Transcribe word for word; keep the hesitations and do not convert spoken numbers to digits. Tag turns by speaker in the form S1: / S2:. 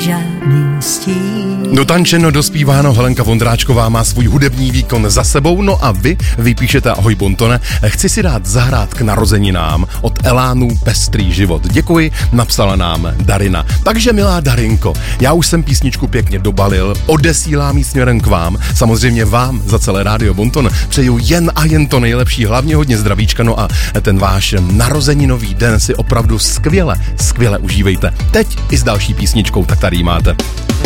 S1: žádný stín.
S2: Dotančeno, dospíváno, Helenka Vondráčková má svůj hudební výkon za sebou, no a vy vypíšete ahoj Bontone, chci si dát zahrát k narozeninám od Elánu Pestrý život. Děkuji, napsala nám Darina. Takže milá Darinko, já už jsem písničku pěkně dobalil, odesílám ji směrem k vám, samozřejmě vám za celé rádio Bonton přeju jen a jen to nejlepší, hlavně hodně zdravíčka, no a ten váš narozeninový den si opravdu skvěle, skvěle užívejte. Teď i s další písničkou, tak tady ji máte.